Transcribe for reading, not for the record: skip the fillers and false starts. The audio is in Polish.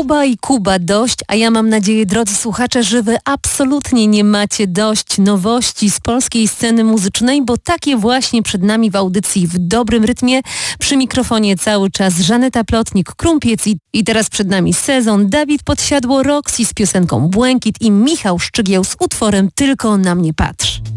Kuba i Kuba dość, a ja mam nadzieję, drodzy słuchacze, że wy absolutnie nie macie dość nowości z polskiej sceny muzycznej, bo takie właśnie przed nami w audycji w dobrym rytmie. Przy mikrofonie cały czas Żaneta Plotnik-Krumpiec i teraz przed nami Sezon, Dawid Podsiadło, Roxy z piosenką Błękit i Michał Szczygieł z utworem Tylko na mnie patrz.